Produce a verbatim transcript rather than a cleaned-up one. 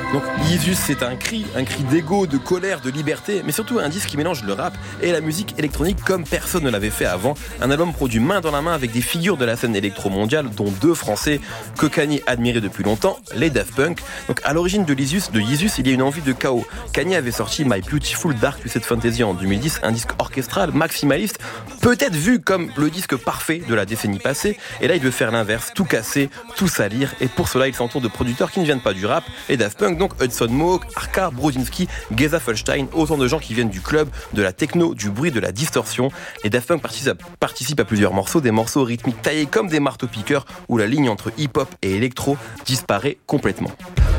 Donc Yeezus, c'est un cri, un cri d'ego, de colère, de liberté, mais surtout un disque qui mélange le rap et la musique électronique comme personne ne l'avait fait avant. Un album produit main dans la main avec des figures de la scène électro-mondiale, dont deux Français que Kanye admirait depuis longtemps, les Daft Punk. Donc à l'origine de Yeezus, de Yeezus, il y a une envie de chaos. Kanye avait sorti My Beautiful Dark Twisted Fantasy en deux mille dix, un disque orchestral, maximaliste, peut-être vu comme le disque parfait de la décennie passée, et là il veut faire l'inverse, tout casser, tout salir, et pour cela il s'entoure de producteurs qui ne viennent pas du rap, les Daft Punk, donc Hudson Mohawke, Arca, Brodinski, Geza Felstein, autant de gens qui viennent du club, de la techno, du bruit, de la distorsion. Les Daft Punk participent à, participent à plusieurs morceaux, des morceaux rythmiques taillés comme des marteaux-piqueurs, où la ligne entre hip-hop et électro disparaît complètement.